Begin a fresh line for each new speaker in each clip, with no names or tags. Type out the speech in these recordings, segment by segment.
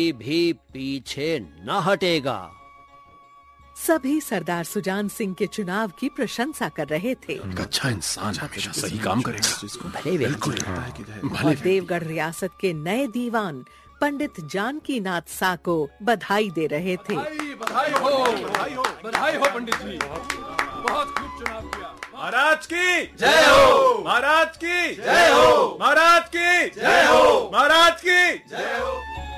भी पीछे न हटेगा।
सभी सरदार सुजान सिंह के चुनाव की प्रशंसा कर रहे थे।
एक अच्छा इंसान हमेशा सही काम करेगा।
भले व्यक्ति
और देवगढ़ रियासत के नए दीवान पंडित जानकी नाथ सा को बधाई दे रहे थे।
बधाई हो पंडित जी, बहुत खूब चुनाव किया।
महाराज की जय हो, महाराज की जय हो, महाराज की जय हो, महाराज की जय हो।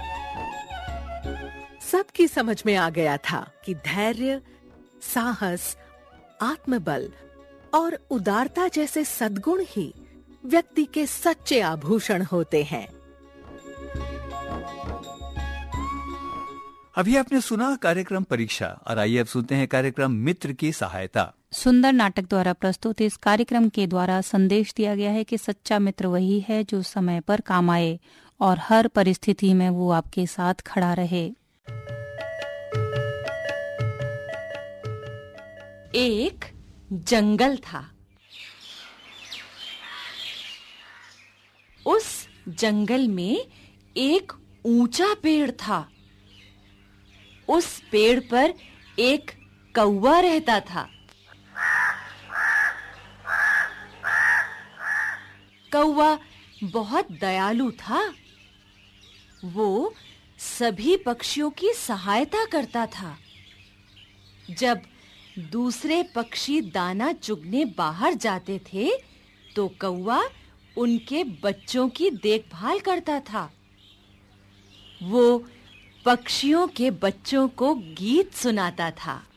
सबकी समझ में आ गया था कि धैर्य, साहस, आत्मबल और उदारता जैसे सद्गुण ही व्यक्ति के सच्चे आभूषण होते हैं।
अभी आपने सुना कार्यक्रम परीक्षा, और आइए अब सुनते हैं कार्यक्रम मित्र की सहायता।
सुंदर नाटक द्वारा प्रस्तुत इस कार्यक्रम के द्वारा संदेश दिया गया है कि सच्चा मित्र वही है जो समय पर काम आए और हर परिस्थिति में वो आपके साथ खड़ा रहे।
एक जंगल था। उस जंगल में एक ऊंचा पेड़ था। उस पेड़ पर एक कौवा रहता था। कौवा बहुत दयालु था। वो सभी पक्षियों की सहायता करता था। जब दूसरे पक्षी दाना चुगने बाहर जाते थे तो कौवा उनके बच्चों की देखभाल करता था। वो पक्षियों के बच्चों को गीत सुनाता था।